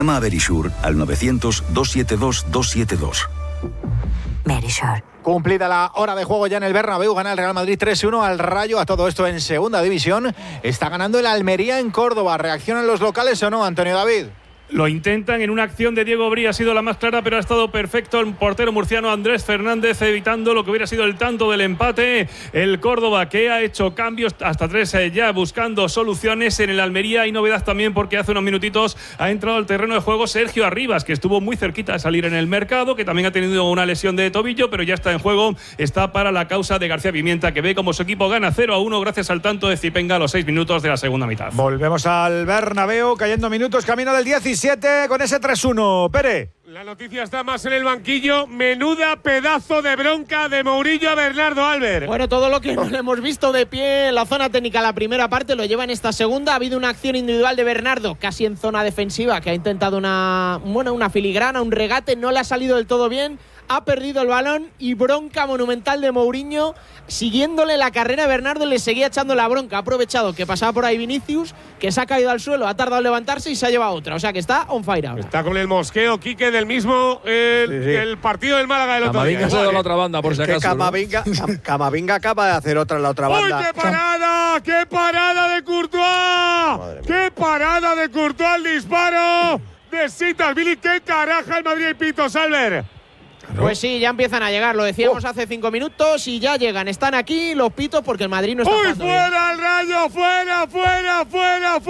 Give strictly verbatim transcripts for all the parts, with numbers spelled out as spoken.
Llama a Verisure al novecientos, doscientos setenta y dos, doscientos setenta y dos. Verisure. Cumplida la hora de juego ya en el Bernabéu, gana el Real Madrid tres uno al Rayo. A todo esto en segunda división. Está ganando el Almería en Córdoba. ¿Reaccionan los locales o no, Antonio David? Lo intentan en una acción de Diego Brí, ha sido la más clara, pero ha estado perfecto el portero murciano Andrés Fernández, evitando lo que hubiera sido el tanto del empate. El Córdoba, que ha hecho cambios, hasta tres eh, ya buscando soluciones. En el Almería hay novedad también, porque hace unos minutitos ha entrado al terreno de juego Sergio Arribas, que estuvo muy cerquita de salir en el mercado, que también ha tenido una lesión de tobillo, pero ya está en juego, está para la causa de García Pimienta, que ve como su equipo gana cero a uno gracias al tanto de Zipenga a los seis minutos de la segunda mitad. Volvemos al Bernabéu, cayendo minutos, camino del diecisiete con ese tres uno. Pere. La noticia está más en el banquillo. Menuda pedazo de bronca de Mourinho a Bernardo Alber. Bueno, todo lo que no le hemos visto de pie en la zona técnica la primera parte lo lleva en esta segunda. Ha habido una acción individual de Bernardo, casi en zona defensiva, que ha intentado una, bueno, una filigrana, un regate, no le ha salido del todo bien. Ha perdido el balón y bronca monumental de Mourinho. Siguiéndole la carrera, Bernardo le seguía echando la bronca. Ha aprovechado que pasaba por ahí Vinicius, que se ha caído al suelo, ha tardado en levantarse y se ha llevado otra. O sea que está on fire ahora. Está con el mosqueo, Quique, del mismo el, sí, sí. el partido del Málaga del otro día. Camavinga se ha dado la otra banda, por si acaso. Camavinga, ¿no? Camavinga acaba de hacer otra en la otra banda. ¡Uy, qué parada! ¡Qué parada de Courtois! ¡Qué parada de Courtois al disparo de Sitas-Billy! ¡Qué caraja el Madrid y Pitos, Albert! Pues sí, ya empiezan a llegar, lo decíamos oh. hace cinco minutos y ya llegan. Están aquí los pitos porque el Madrid no está ¡Uy, fuera bien. El Rayo! ¡Fuera, fuera, fuera,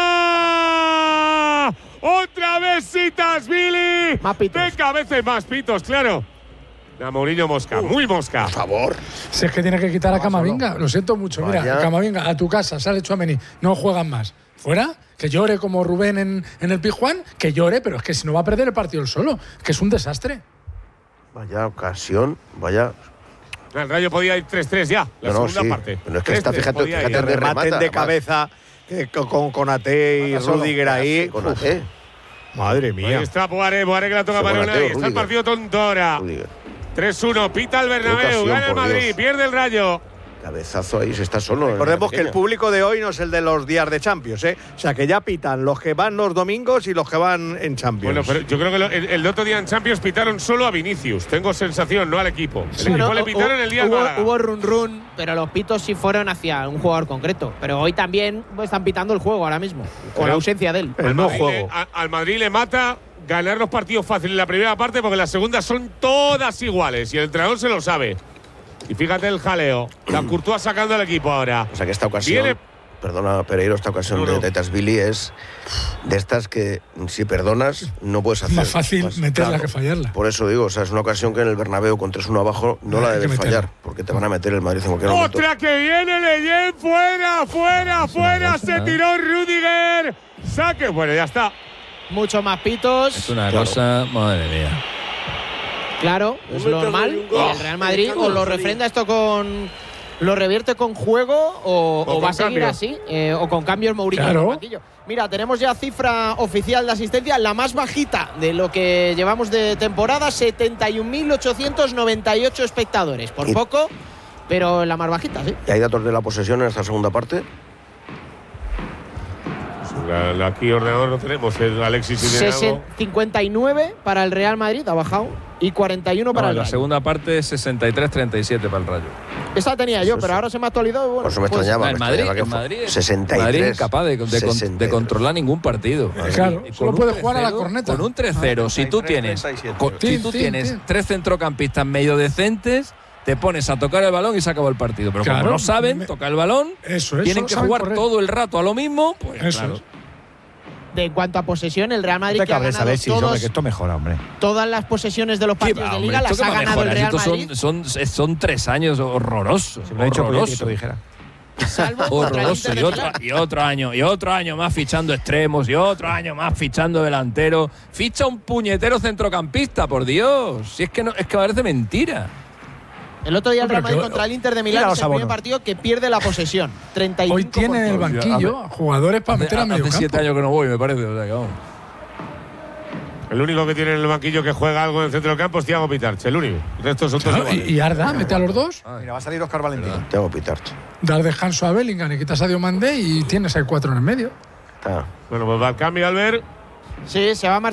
fuera! ¡Otra vez Sitas-Billy! Más pitos. Venga, a veces más pitos, claro. A Mourinho mosca, uh, muy mosca. Por favor. Si es que tiene que quitar a Camavinga, lo siento mucho. Vaya. Mira, Camavinga, a tu casa, sale Tchouaméni, no juegan más. ¿Fuera? Que llore como Rubén en, en el Pizjuán, que llore, pero es que si no va a perder el partido él solo, que es un desastre. Vaya ocasión, vaya. El Rayo podía ir tres tres ya, la no, segunda no, sí. parte. Pero es que está, fíjate, fíjate de rematen de cabeza que con Konate y Rüdiger ahí. Konate. Madre mía. Ahí está Boaré, Boaré que la toca para Unai. Está el partido tonto ahora. tres uno, pita el Bernabéu, gana el Madrid, Dios. Pierde el Rayo. Cabezazo ahí, se está solo. Recordemos que el público de hoy no es el de los días de Champions, ¿eh? O sea, que ya pitan los que van los domingos y los que van en Champions. Bueno, pero yo creo que lo, el, el otro día en Champions pitaron solo a Vinicius. Tengo sensación, no al equipo. El sí, equipo no, le pitaron hubo, el día hubo, Málaga. Hubo run run, pero los pitos sí fueron hacia un jugador concreto. Pero hoy también están pitando el juego ahora mismo, con la ausencia de él. El no juego. Le, a, al Madrid le mata ganar los partidos fáciles en la primera parte porque las segundas son todas iguales y el entrenador se lo sabe. Y fíjate el jaleo. La Courtois sacando al equipo ahora. O sea que esta ocasión, Viene… perdona Pereiro, esta ocasión no, no. de Sitas-Billy es de estas que si perdonas no puedes hacer. Más fácil más, meterla claro, que fallarla. Por eso digo, o sea, es una ocasión que en el Bernabéu con tres uno abajo no, no la debes fallar, porque te van a meter el Madrid en cualquier momento. ¡Otra que viene Leyen! ¡Fuera, fuera, fuera! Se tiró Rüdiger. Saque, bueno, ya está. Mucho más pitos. Es una claro. cosa, madre mía. Claro, es lo normal. El Real Madrid o lo refrenda esto con… ¿Lo revierte con juego o, o, o va a seguir cambio. así? Eh, o con cambios Mourinho claro. en el banquillo. Mira, tenemos ya cifra oficial de asistencia, la más bajita de lo que llevamos de temporada, setenta y un mil ochocientos noventa y ocho espectadores. Por y, poco, pero la más bajita, sí. ¿Y hay datos de la posesión en esta segunda parte? La, la, aquí ordenador no tenemos, el Alexis Sesen, cincuenta y nueve para el Real Madrid, ha bajado, y cuarenta y uno para no, el la Rayo. segunda parte es sesenta y tres treinta y siete para el Rayo. Esa tenía yo, pero ahora se me ha actualizado. Bueno, por eso me pues, extrañaba. El me Madrid, extrañaba el Madrid, sesenta y tres, Madrid es incapaz de, de, de controlar ningún partido. Claro, solo puede jugar a la corneta. Con un tres cero, si tú tienes, con, si tú tienes tres centrocampistas medio decentes, te pones a tocar el balón y se acabó el partido. Pero claro, como no saben me, tocar el balón, eso, eso, tienen que jugar correr. todo el rato a lo mismo, pues eso claro. Es. De en cuanto a posesión, el Real Madrid no te que ha ganado Alexis, todos, hombre, que esto mejora, hombre. todas las posesiones de los partidos va, de Liga las ha ganado el Real Madrid. Son, son, son tres años horrorosos. Si me ha dicho que te dijera. Salvo horroroso. Y otro, y otro año, y otro año más fichando extremos, y otro año más fichando delantero. Ficha un puñetero centrocampista, por Dios. Si es que no, es que parece mentira. El otro día el Real Madrid contra el Inter de Milán es el primer partido que pierde la posesión. treinta y cinco Hoy tiene en el banquillo jugadores para meter a medio campo. Hace siete años que no voy, me parece. O sea, que vamos. El único que tiene en el banquillo que juega algo en el centro del campo es Thiago Pitarch, el único. El resto son todos claro, y, y Arda, mete a los dos. Ah, mira, va a salir Óscar Valentín. Thiago Pitarch. Das descanso a Bellingham y quitas a Diomandé y tienes ahí cuatro en el medio. Ah. Bueno, pues va al cambio, Albert. Sí, se va a marchar.